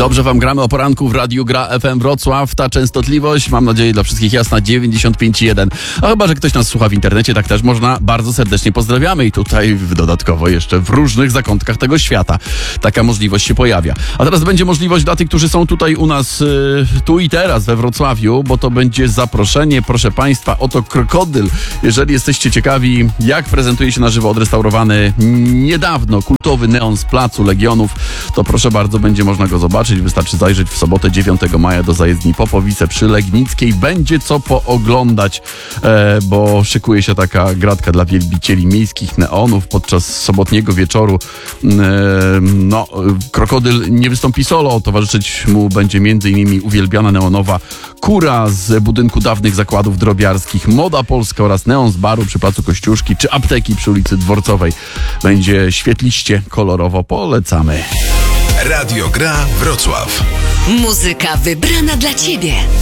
Dobrze wam gramy o poranku w Radiu Gra FM Wrocław. Ta częstotliwość, mam nadzieję, dla wszystkich jasna, 95,1. A chyba, że ktoś nas słucha w internecie, tak też można. Bardzo serdecznie pozdrawiamy i tutaj dodatkowo jeszcze w różnych zakątkach tego świata taka możliwość się pojawia. A teraz będzie możliwość dla tych, którzy są tutaj u nas tu i teraz we Wrocławiu, bo to będzie zaproszenie, proszę państwa, oto Krokodyl. Jeżeli jesteście ciekawi, jak prezentuje się na żywo odrestaurowany niedawno kultowy neon z Placu Legionów, to proszę bardzo, będzie można go zobaczyć. Wystarczy zajrzeć w sobotę 9 maja do zajezdni Popowice przy Legnickiej. Będzie co pooglądać, bo szykuje się taka gratka dla wielbicieli miejskich neonów podczas sobotniego wieczoru. Krokodyl nie wystąpi solo, towarzyszyć mu będzie m.in. uwielbiana neonowa Kura z budynku dawnych zakładów drobiarskich, Moda Polska oraz neon z baru przy Placu Kościuszki czy apteki przy ulicy Dworcowej. Będzie świetliście, kolorowo, polecamy. Radio Gra Wrocław. Muzyka wybrana dla Ciebie.